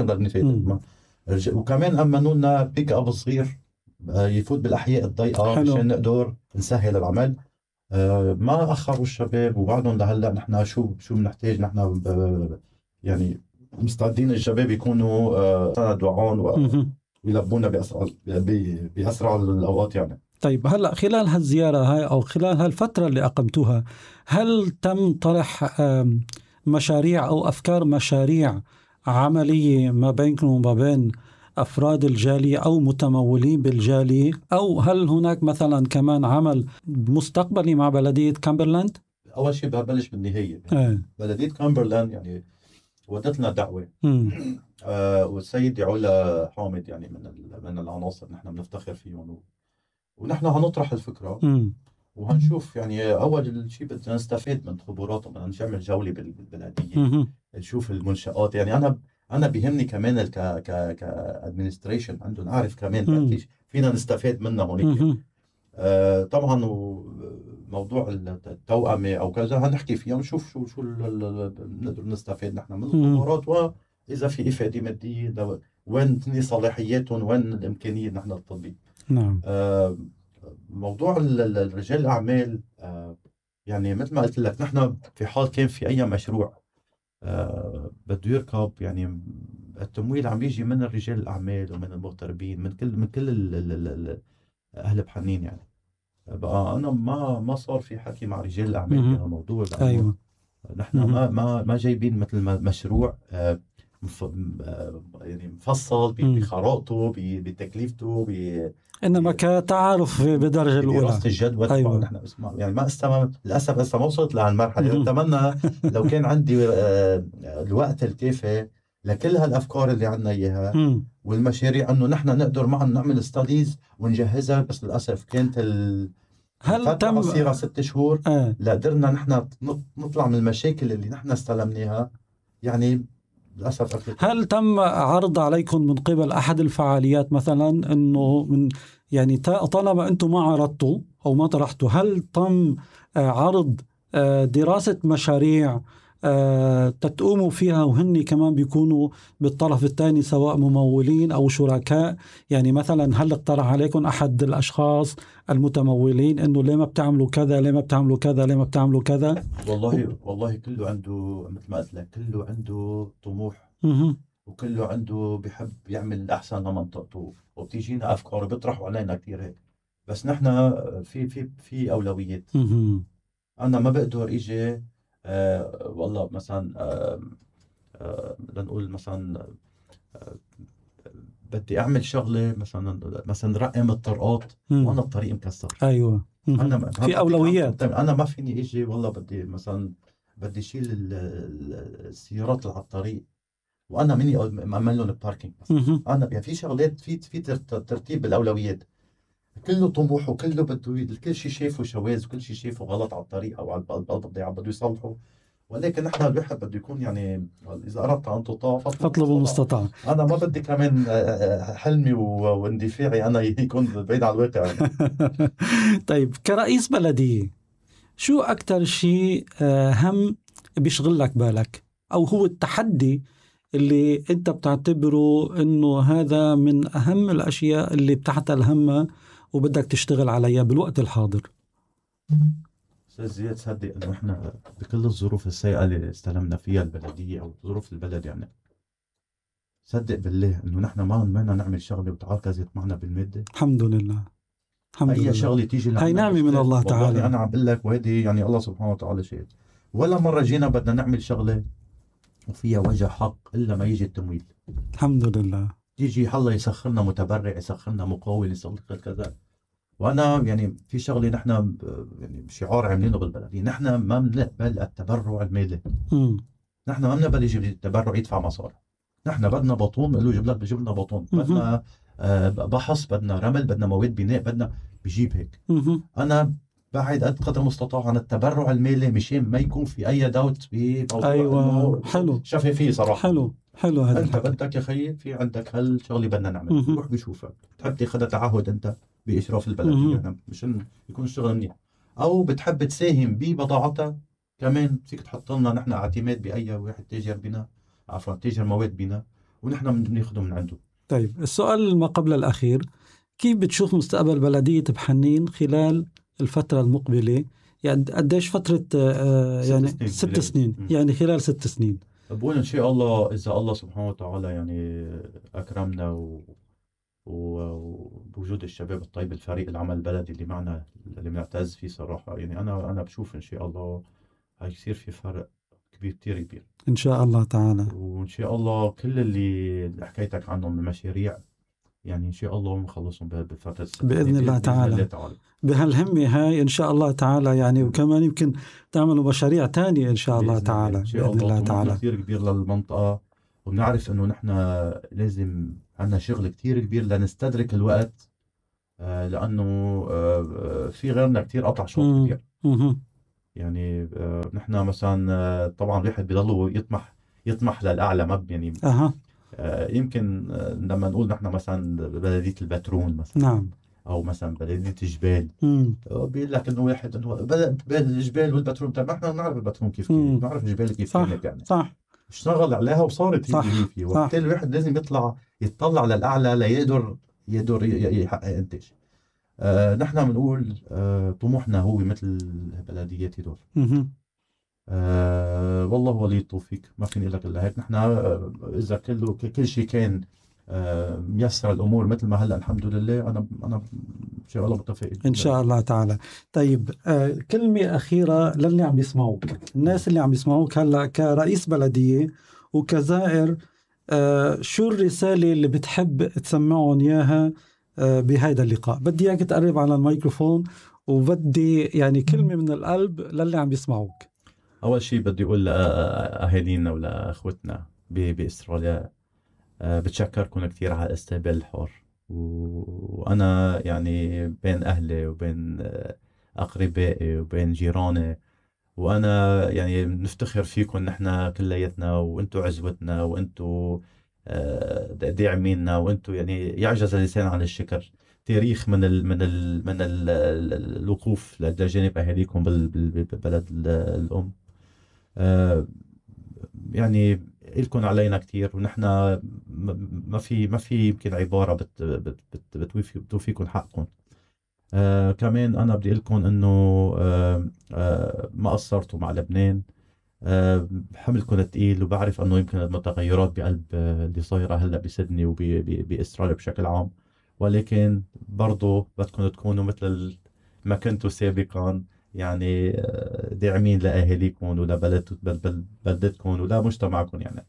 وكمان أمنوا لنا بيك أب صغير يفوت بالأحياء الضيقة عشان نقدر نسهل العمل. آه ما أخروا الشباب وبعدهم لهلا. نحن شو شو بنحتاج نحن يعني مستعدين الشباب يكونوا آه دعون ويلبونا بأسرع بأسرع الأوقات يعني. طيب هلأ خلال هالزيارة هاي أو خلال هالفترة اللي أقمتوها، هل تم طرح مشاريع أو أفكار مشاريع عملية ما بينكم وما بين أفراد الجالية أو متمولين بالجالية، أو هل هناك مثلا كمان عمل مستقبلي مع بلدية كامبرلاند؟ اول شيء ببلش بالنهايه. ايه. بلديه كامبرلاند يعني ودت لنا دعوه مم. آه والسيد علا حامد يعني من ال- من العناصر نحن بنفتخر فيهم و- ونحن هنطرح الفكره مم. وهنشوف. يعني اول شيء بدنا نستفيد من خبراتهم، بدنا نعمل جوله بال- بالبلديه، مم. نشوف المنشآت. يعني انا انا بيهمني كمان ال ك ك كادمنستريشن عندهم، اعرف كمان مم. قديش فينا نستفيد منها هونيك. مم. آه طبعا وموضوع التوأمة او كذا هنحكي فيها ونشوف شو شو ال- ال- ال- بنقدر نستفيد نحن من مم. الخبرات، واذا في افاده ماديه ده وين تني صلاحياتهم وين الامكانيه نحن التطبيق. نعم. آه موضوع ال- ال- الرجال الاعمال، آه يعني مثل ما قلت لك نحن في حال كان في اي مشروع آه بده يركب، يعني التمويل عم يجي من الرجال الاعمال ومن المغتربين، من كل من كل ال- ال- ال- ال- اهل بحنين. يعني بقى انا ما ما صار في حكي مع رجال الاعمال مهم. بهالموضوع، لانه أيوة. نحن مهم. ما ما ما جايبين مثل ما مشروع آه، مف- آه، يعني مفصل ب- مم. بخراطه ب- بتكلفته ب- إنما كتعارف بدرجة الأولى. بدراسة الجدوى تبعه. أيوة. نحن اسمع يعني ما استمع للاسف هسه ما وصلت لهالمرحله. مهم. اتمنى لو كان عندي آه، الوقت الكافي لكل هالافكار اللي عندنا اياها مم. والمشاريع، انه نحن نقدر معا نعمل ستاديز ونجهزها. بس للاسف كانت ال هل الفترة تم قصيرة ست شهور آه. لا قدرنا نحن نط- نطلع من المشاكل اللي نحن استلمناها. يعني للأسف أخذت هل تم عرض عليكم من قبل أحد الفعاليات مثلا أنه من يعني تا- طالما أنتم ما عرضتوا أو ما طرحتوا، هل تم آه، عرض آه، دراسة مشاريع آه، تتقوموا فيها وهن كمان بيكونوا بالطرف الثاني سواء ممولين أو شركاء؟ يعني مثلا هل اقترح عليكم أحد الأشخاص المتمولين أنه ليه ما بتعملوا كذا، ليه ما بتعملوا كذا، ليه ما بتعملوا كذا؟ والله والله كله عنده مثل ما قلت لك، كله عنده طموح مهم. وكله عنده بيحب يعمل أحسن لمنطقته، وبتيجينا أفكار بيطرحوا علينا كثير هيك. بس نحن في في في أولويات. مهم. أنا ما بقدر إجي آه والله مثلا آه آه لنقول مثلا آه بدي أعمل شغلة مثلا مثلا رقم الطرقات مم. وأنا الطريق مكسر. أيوة. مهم. انا ما في أولويات. انا ما فيني اجي والله بدي مثلا بدي اشيل ال- ال- السيارات اللي على الطريق وانا مني اعمل لهم باركينج مثلا. مهم. انا يعني في شغلات في في تر- ترتيب بالاولويات. كله طموح وكله بده كل شيء شايفه شواذ وكل شيء شايفه غلط على الطريق او على البلد بده بده يصلحه. ولكن نحن الواحد بده يكون يعني اذا اردت ان تطاع فاطلب المستطاع. انا ما بدي كمان آه، آه، حلمي و- واندفاعي انا يكون بعيد عن الواقع يعني. طيب، كرئيس بلدية شو أكتر شيء آه، هم بيشغل لك بالك، أو هو التحدي اللي أنت بتعتبره أنه هذا من أهم الأشياء اللي بتحت الهمة وبدك تشتغل عليها بالوقت الحاضر؟ أستاذ زياد، تصدق إنه إحنا بكل الظروف السيئة اللي استلمنا فيها البلدية أو ظروف البلد، يعني صدق بالله إنه نحن ما عملنا نعمل شغلة وتعاكزت معنا بالمادة. الحمد لله. الحمد أي لله. شغلة تيجي هاي لعنا نعمة من بفتح. الله والله تعالى. أنا عم بقول لك، وهذه يعني الله سبحانه وتعالى شهد. ولا مرة جينا بدنا نعمل شغلة وفيها وجه حق إلا ما يجي التمويل. الحمد لله. يجي الله يسخرنا متبرع، يسخرنا مقاول، يسخر كذا. وانا يعني في شغله نحن ب- يعني شعار عاملينه بالبلديه، نحن ما بنقبل التبرع المالي. مم. نحن ما بنقبل يجي التبرع يدفع مصاري. نحن بدنا بطون، قال له جيب لك بجيب لنا بطون، مهم. بدنا آه، بحص، بدنا رمل، بدنا مواد بناء، بدنا بجيب هيك. مهم. انا بعد قد قدر المستطاع عن التبرع المالي مشان ما يكون في اي دوت بموضوع. أيوة. إنه حلو. شفافيه صراحه. حلو. حلو هذا انت الحكي. بدك يا خيي في عندك هالشغله بدنا نعمل، مهم. روح بشوفك بتحب تاخذ تعهد انت باشراف البلديه مهم. يعني مشان يكون الشغل منيح، او بتحب تساهم ببضاعتها كمان فيك تحط لنا نحن اعتماد باي واحد تاجر بنا، عفوا تاجر مواد بنا، ونحن بناخذه من عنده. طيب، السؤال ما قبل الأخير، كيف بتشوف مستقبل بلدية بحنين خلال الفترة المقبلة؟ يعني قديش فترة آه، ست يعني سنين ست بلاد. سنين مم. يعني خلال ست سنين. بقول ان شاء الله اذا الله سبحانه وتعالى يعني اكرمنا و... و- وبوجود الشباب الطيب، الفريق العمل البلدي اللي معنا اللي بنعتز فيه صراحة، يعني أنا أنا بشوف إن شاء الله هيصير في فرق كبير كتير كبير إن شاء الله تعالى. وإن شاء الله كل اللي اللي حكيتك عنهم من مشاريع يعني إن شاء الله نخلصهم بالفترة السنة بإذن الله تعالى. الله تعالى بهالهمة هاي إن شاء الله تعالى يعني، وكمان يمكن تعملوا مشاريع تانية إن شاء الله تعالى. إن شاء بإذن الله الله تعالى. كثير كبير للمنطقة، وبنعرف إنه نحن لازم عنا شغل كتير كبير لنستدرك الوقت، آه لأنه آه في غيرنا كتير قطع شوط كبير. مم. يعني آه نحن مثلا آه طبعا الواحد بيضله يطمح يطمح للأعلى، ما يعني أها. آه يمكن آه لما نقول نحن مثلا بلدية البترون مثلا، نعم. أو مثلا بلدية الجبال، مم. بيقول لك إنه واحد إنه بلد الجبال والبترون، طيب نحن نعرف البترون كيف كانت، نعرف الجبال كيف صح. كانت يعني. صح. اشتغل عليها وصارت هي هي فيه، وبالتالي الواحد لازم يطلع يتطلع للأعلى ليقدر يقدر يحقق إنتاج. آه نحن بنقول آه طموحنا هو مثل بلديات هدول. آه والله ولي التوفيق، ما فيني لك إلا هيك. نحن آه إذا كله كل شيء كان آه ميسر الأمور مثل ما هلأ الحمد لله، أنا أنا إن شاء الله متفائل إن شاء الله تعالى. طيب آه كلمة أخيرة للي عم يسمعوك، الناس اللي عم يسمعوك هلأ كرئيس بلدية وكزائر، آه شو الرسالة اللي بتحب تسمعون إياها آه بهذا اللقاء؟ بدي إياك تقرب على الميكروفون، وبدي يعني كلمة من القلب للي عم يسمعوك. أول شيء بدي أقول لأهالينا ولأخوتنا بإستراليا أه بتشكركم كثير على الاستقبال الحار، وأنا يعني بين أهلي وبين أقربائي وبين جيراني، وأنا يعني نفتخر فيكم نحن كلياتنا، وأنتوا عزوتنا، وأنتوا أه داعميننا، وأنتوا يعني يعجز اللسان عن الشكر. تاريخ من ال من ال من ال الوقوف لجانب أهاليكم بالبلد الأم. أه يعني إلكن علينا كتير، ونحن ما في ما في يمكن عبارة بت بت بت بتوفي بتوفيكم حقكم. آه كمان أنا بدي أقولكم إنه آه آه ما قصرتوا مع لبنان. آه حملكم تقيل، وبعرف إنه يمكن المتغيرات بقلب آه اللي صايرة هلا بسيدني وبأستراليا بشكل عام، ولكن برضو بدكم تكونوا مثل ما كنتوا سابقا، يعني داعمين لأهاليكم ولبلدتكم ولمجتمعكم يعني.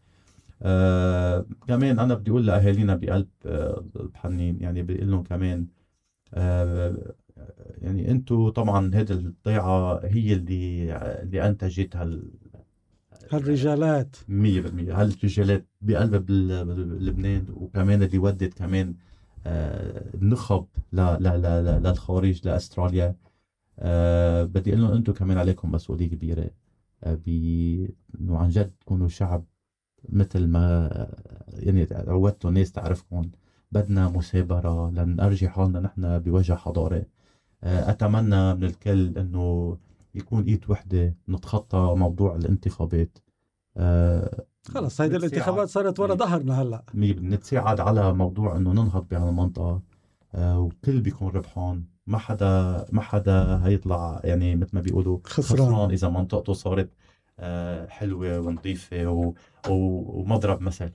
آه كمان أنا بدي أقول لأهالينا بقلب آه بحنين، يعني بدي لهم كمان آه يعني أنتوا طبعا هذه الضيعة هي اللي اللي أنتجت هال هالرجالات مية بالمية هالرجالات بقلب لبنان، وكمان اللي ودت كمان آه النخب لا لا لا لا للخارج لأستراليا. أه بدي أقول لهم أنتم كمان عليكم مسؤولية كبيرة، أه بأنه عن جد تكونوا شعب مثل ما يعني عودتوا ناس تعرفكم. بدنا مثابرة لنرجع حالنا نحن بوجه حضارة. أه أتمنى من الكل أنه يكون إيد وحدة نتخطى موضوع الانتخابات. أه خلص هيدي الانتخابات صارت ورا ظهرنا هلأ، نتساعد على موضوع أنه ننهض بهالمنطقة، أه وكل بيكون ربحان، ما حدا ما حدا هيطلع يعني مثل ما بيقولوا خسران, خسران إذا منطقته صارت آه حلوة ونظيفة و... و... ومضرب مثل.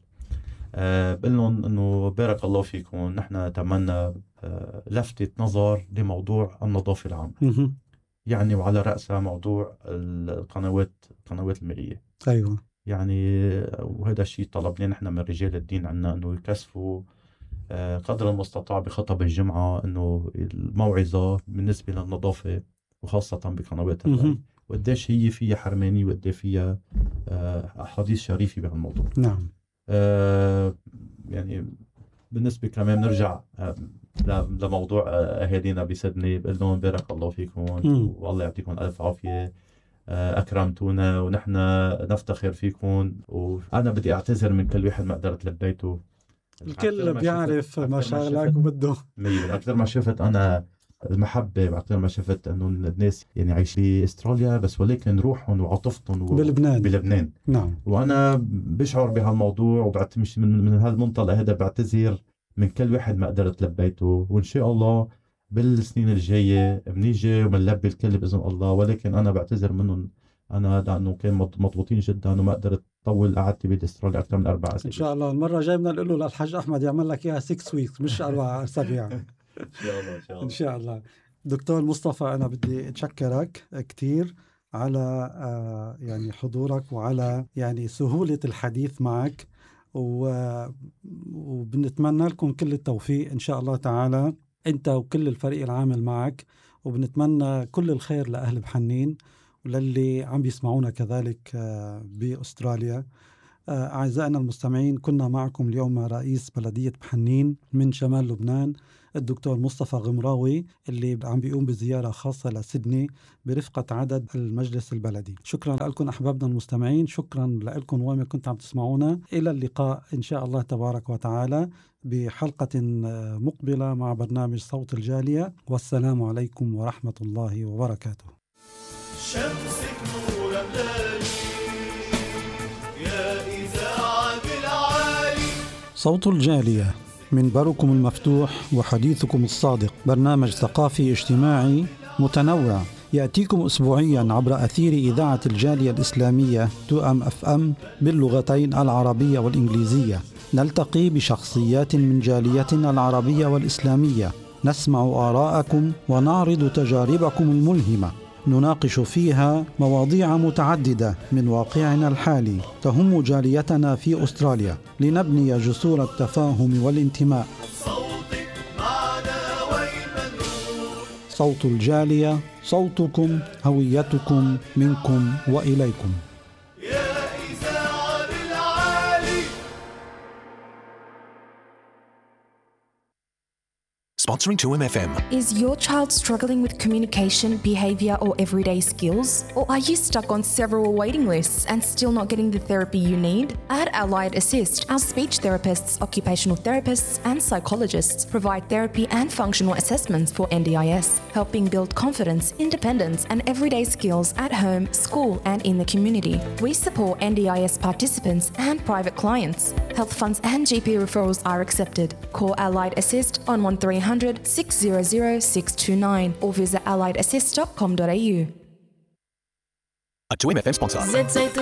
آه بقول لهم إنه بارك الله فيكم. نحن نتمنى آه لفتة نظر لموضوع النظافة العامة، يعني وعلى رأسها موضوع القنوات القنوات المائية. أيوة يعني وهذا الشيء طلبناه نحن من رجال الدين عنا، إنه يكثفوا قدر المستطاع بخطب الجمعة إنه الموعظة بالنسبة للنظافة، وخاصة بقنوات الري، وقديش هي فيها حرمانية وقديش فيها أحاديث شريفة بهالموضوع. نعم. آه يعني بالنسبة كمان نرجع لموضوع أهالينا بسدني، بقول لهم بارك الله فيكم والله يعطيكم ألف عافية، أكرمتونا ونحن نفتخر فيكم. وأنا بدي أعتذر من كل واحد ما قدرت لبيته، الكل بيعرف مشاغلك وبده مية. أكثر ما شفت أنا المحبة، وأكثر ما شفت أنه الناس يعني عايشين بأستراليا بس ولكن روحهم وعاطفتهم بلبنان. بلبنان نعم. وأنا بشعر بهالموضوع، وبعتمش من, من هالمنطلق هذا بعتذر من كل واحد ما قدرت لبيته، وإن شاء الله بالسنين الجاية بنيجي وبنلبي الكل بإذن الله. ولكن أنا بعتذر منهم أنا لأنه كان مضغوطين جدا وما قدرت طول قعدتي بأستراليا أكثر من أربع أسابيع. إن شاء الله المرة جاي بدنا نقول له للحاج أحمد يعمل لك إياها ستة ويكس مش أربع أسابيع. إن شاء الله إن شاء الله إن شاء الله. دكتور مصطفى أنا بدي أتشكرك كتير على يعني حضورك وعلى يعني سهولة الحديث معك، وبنتمنى لكم كل التوفيق إن شاء الله تعالى أنت وكل الفريق العامل معك، وبنتمنى كل الخير لأهل بحنين وللي عم بيسمعونا كذلك بأستراليا. أعزائنا المستمعين، كنا معكم اليوم مع رئيس بلدية بحنين من شمال لبنان الدكتور مصطفى غمراوي، اللي عم بيقوم بزيارة خاصة لسيدني برفقة عدد المجلس البلدي. شكرا لكم أحبابنا المستمعين، شكرا لكم وين ما كنتم عم تسمعونا. إلى اللقاء إن شاء الله تبارك وتعالى بحلقة مقبلة مع برنامج صوت الجالية، والسلام عليكم ورحمة الله وبركاته. شمسك نور أملالي يا إذاعة العالي. صوت الجالية، منبركم المفتوح وحديثكم الصادق، برنامج ثقافي اجتماعي متنوع يأتيكم أسبوعيا عبر أثير إذاعة الجالية الإسلامية تو أم أف أم باللغتين العربية والإنجليزية. نلتقي بشخصيات من جاليتنا العربية والإسلامية، نسمع آراءكم ونعرض تجاربكم الملهمة، نناقش فيها مواضيع متعددة من واقعنا الحالي تهم جاليتنا في أستراليا، لنبني جسور التفاهم والانتماء. صوتك معنا وين نروح. صوت الجالية، صوتكم، هويتكم، منكم وإليكم. Sponsoring two M F M. Is your child struggling with communication, behaviour or everyday skills? Or are you stuck on several waiting lists and still not getting the therapy you need? At Allied Assist, our speech therapists, occupational therapists and psychologists provide therapy and functional assessments for N D I S, helping build confidence, independence and everyday skills at home, school and in the community. We support N D I S participants and private clients. Health funds and G P referrals are accepted. Call Allied Assist on one three hundred six hundred six two nine or visit allied assist dot com dot a u. A two M F M sponsor.